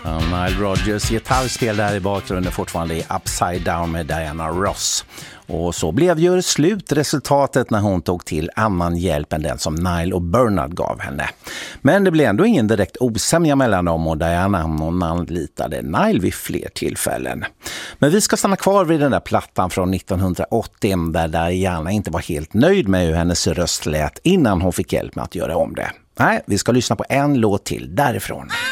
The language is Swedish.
Nile Rodgers gitarrspel där i bakgrunden fortfarande i Upside Down med Diana Ross. Och så blev ju slutresultatet när hon tog till annan hjälp än den som Nile och Bernard gav henne. Men det blev ändå ingen direkt osämja mellan dem och Diana, och anlitade Nile vid fler tillfällen. Men vi ska stanna kvar vid den där plattan från 1980 där Diana inte var helt nöjd med hur hennes röst lät innan hon fick hjälp med att göra om det. Nej, vi ska lyssna på en låt till därifrån.